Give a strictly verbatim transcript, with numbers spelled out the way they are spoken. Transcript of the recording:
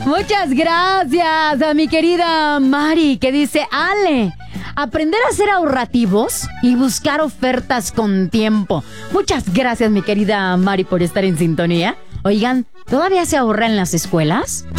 Muchas gracias a mi querida Mari, que dice: Ale, aprender a ser ahorrativos y buscar ofertas con tiempo. Muchas gracias, mi querida Mari, por estar en sintonía. Oigan, ¿todavía se ahorra en las escuelas?